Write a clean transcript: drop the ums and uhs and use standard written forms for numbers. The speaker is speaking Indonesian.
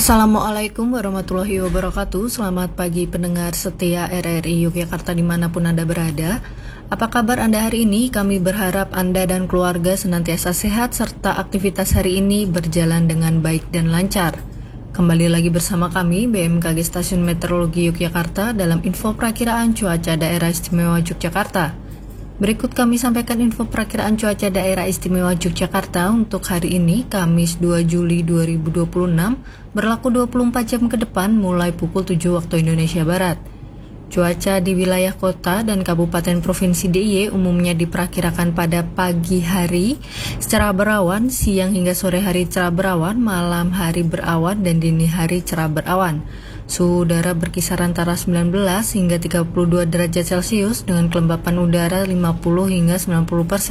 Assalamualaikum warahmatullahi wabarakatuh. Selamat pagi pendengar setia RRI Yogyakarta dimanapun Anda berada. Apa kabar Anda hari ini? Kami berharap Anda dan keluarga senantiasa sehat serta aktivitas hari ini berjalan dengan baik dan lancar. Kembali lagi bersama kami BMKG Stasiun Meteorologi Yogyakarta dalam info perakiraan cuaca daerah istimewa Yogyakarta. Berikut kami sampaikan info perakiraan cuaca daerah istimewa Yogyakarta untuk hari ini, Kamis 2 Juli 2026, berlaku 24 jam ke depan mulai pukul 7 waktu Indonesia Barat. Cuaca di wilayah kota dan kabupaten provinsi DIY umumnya diperkirakan pada pagi hari cerah berawan, siang hingga sore hari cerah berawan, malam hari berawan, dan dini hari cerah berawan. Suhu udara berkisar antara 19 hingga 32 derajat Celcius dengan kelembapan udara 50 hingga 90%.